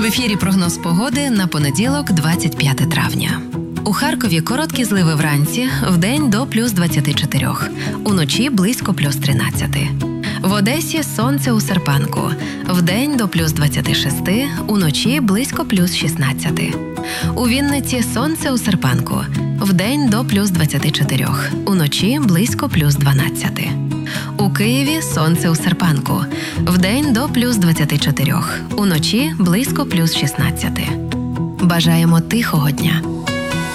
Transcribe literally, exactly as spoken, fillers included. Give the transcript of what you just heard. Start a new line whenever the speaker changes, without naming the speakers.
В ефірі прогноз погоди на понеділок, двадцять п'яте травня. У Харкові короткі зливи вранці, вдень до плюс двадцять чотири, уночі близько плюс тринадцять. В Одесі сонце у серпанку, вдень до плюс двадцять шість, уночі близько плюс шістнадцять. У Вінниці сонце у серпанку, вдень до плюс двадцять чотири, уночі близько плюс дванадцять. У Києві сонце у серпанку, вдень до плюс двадцять чотири, уночі близько плюс шістнадцять. Бажаємо тихого дня.